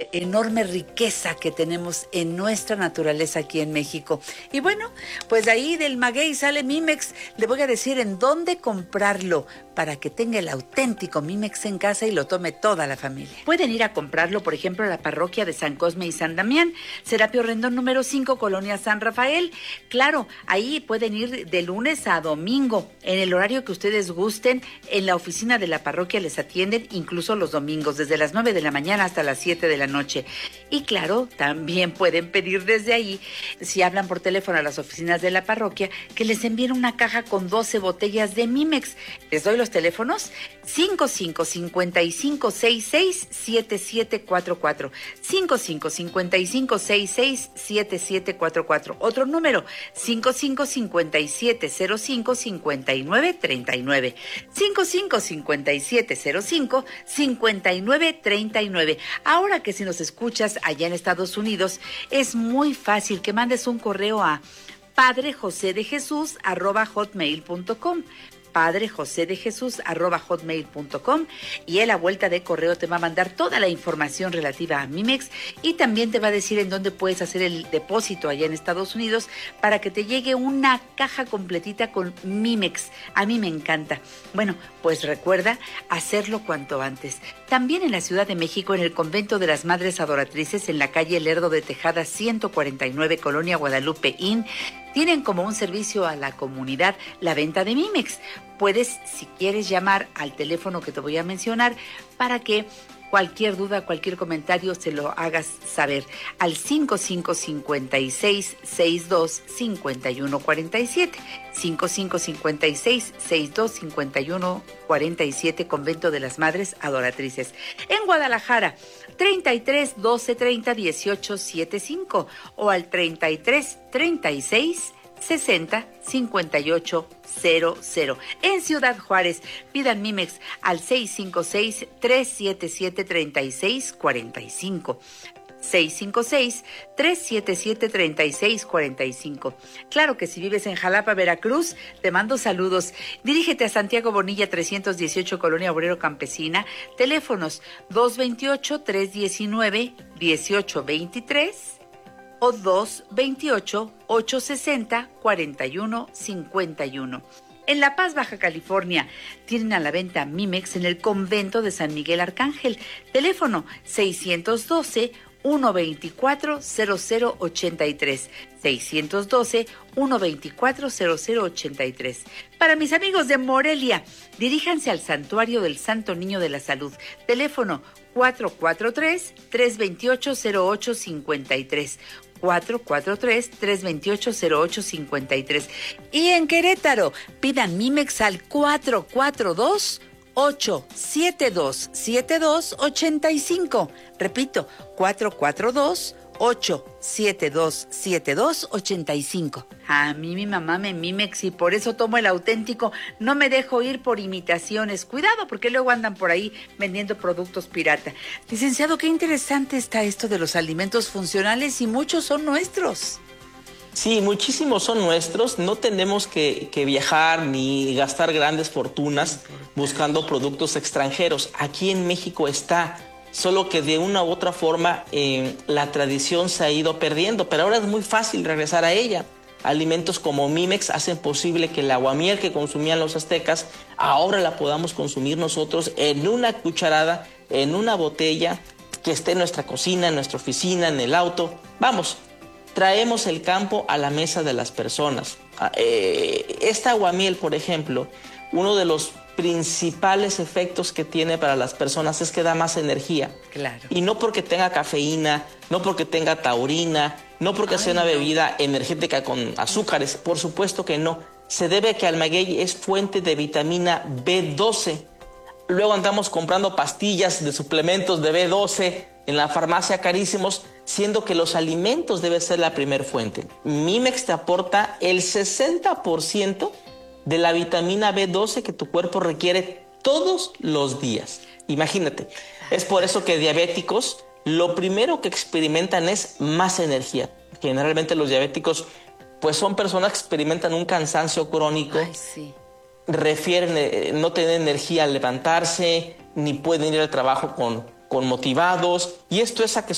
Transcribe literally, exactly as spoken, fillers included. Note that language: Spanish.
enorme riqueza que tenemos en nuestra naturaleza aquí en México. Y bueno, pues de ahí del maguey sale Mimex. Le voy a decir en dónde comprarlo para que tenga el auténtico Mimex en casa y lo tome toda la familia. Pueden ir a comprarlo, por ejemplo, a la parroquia de San Cosme y San Damián, Serapio Rendón número cinco, Colonia San Rafael. Claro, ahí pueden ir de lunes a domingo, en el horario que ustedes gusten. En la oficina de la parroquia les atienden, incluso los domingos, desde las nueve de la mañana hasta las siete de la noche. Y claro, también pueden pedir desde ahí, si hablan por teléfono a las oficinas de la parroquia, que les envíen una caja con doce botellas de Mimex. Les doy los teléfonos: cinco cinco cinco cinco seis seis siete siete cuatro cuatro, cinco cinco cinco cinco seis seis siete siete cuatro cuatro. Otro número: cinco cinco cinco siete cero cinco cinco nueve tres nueve, cinco cinco cinco siete cero cinco cinco nueve tres nueve. Ahora que si nos escuchas allá en Estados Unidos, es muy fácil que mandes un correo a padrejosedejesús arroba hotmail punto com. padrejosedejesús arroba hotmail punto com, y él a vuelta de correo te va a mandar toda la información relativa a Mimex y también te va a decir en dónde puedes hacer el depósito allá en Estados Unidos para que te llegue una caja completita con Mimex. A mí me encanta. Bueno, pues recuerda hacerlo cuanto antes. También en la Ciudad de México, en el Convento de las Madres Adoratrices, en la calle Lerdo de Tejada ciento cuarenta y nueve, Colonia Guadalupe Inn, tienen como un servicio a la comunidad la venta de Mimex. Puedes, si quieres, llamar al teléfono que te voy a mencionar para que cualquier duda, cualquier comentario se lo hagas saber al cinco cinco cinco seis seis dos cinco uno cuatro siete, cinco cinco cinco seis seis dos cinco uno cuatro siete, Convento de las Madres Adoratrices. En Guadalajara, treinta y tres doce treinta dieciocho setenta y cinco o al treinta y tres treinta y seis sesenta cincuenta y ocho cero cero. En Ciudad Juárez, pidan Mimex al seis cinco seis tres siete siete tres seis cuatro cinco. seis cinco seis tres siete siete tres seis cuatro cinco. Claro que si vives en Jalapa, Veracruz, te mando saludos. Dirígete a Santiago Bonilla trescientos dieciocho, Colonia Obrero Campesina. Teléfonos dos veintiocho tres diecinueve dieciocho veintitrés o dos veintiocho ocho sesenta cuarenta y uno cincuenta y uno. En La Paz, Baja California, tienen a la venta Mimex en el Convento de San Miguel Arcángel. Teléfono seiscientos doce uno veinticuatro cero cero ochenta y tres, seiscientos doce uno veinticuatro cero cero ochenta y tres. Para mis amigos de Morelia, diríjanse al Santuario del Santo Niño de la Salud. Teléfono cuatro cuatro tres tres veintiocho cero ocho cincuenta y tres, cuatro cuatro tres tres veintiocho cero ocho cincuenta y tres. Y en Querétaro, pidan Mimex al cuatro cuatro dos ocho siete dos siete dos ochenta y cinco. Repito, cuatro cuatro dos ocho siete dos siete dos ochenta y cinco. A mí mi mamá me Mimex y por eso tomo el auténtico. No me dejo ir por imitaciones. Cuidado, porque luego andan por ahí vendiendo productos pirata. Licenciado, qué interesante está esto de los alimentos funcionales y muchos son nuestros. Sí, muchísimos son nuestros. No tenemos que, que viajar ni gastar grandes fortunas buscando productos extranjeros. Aquí en México está, solo que de una u otra forma eh, la tradición se ha ido perdiendo, pero ahora es muy fácil regresar a ella. Alimentos como Mimex hacen posible que el aguamiel que consumían los aztecas ahora la podamos consumir nosotros en una cucharada, en una botella, que esté en nuestra cocina, en nuestra oficina, en el auto. Vamos, traemos el campo a la mesa de las personas. Eh, esta aguamiel, por ejemplo, uno de los principales efectos que tiene para las personas es que da más energía. Claro. Y no porque tenga cafeína, no porque tenga taurina, no porque Ay, sea una no. bebida energética con azúcares, por supuesto que no. Se debe a que el maguey es fuente de vitamina B doce. Luego andamos comprando pastillas de suplementos de B doce en la farmacia carísimos, siendo que los alimentos deben ser la primer fuente. Mimex te aporta el sesenta por ciento de la vitamina B doce que tu cuerpo requiere todos los días. Imagínate, es por eso que diabéticos lo primero que experimentan es más energía. Generalmente los diabéticos pues son personas que experimentan un cansancio crónico. Ay, sí. Refieren eh, no tener energía al levantarse, ni pueden ir al trabajo con, con motivados. Y esto es a que